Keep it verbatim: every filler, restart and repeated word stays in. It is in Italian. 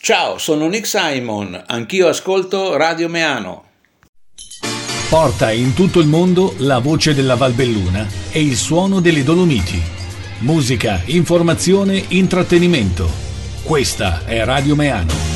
Ciao, sono Nick Simon, anch'io ascolto Radio Meano. Porta in tutto il mondo la voce della Valbelluna e il suono delle Dolomiti. Musica, informazione, intrattenimento. Questa è Radio Meano.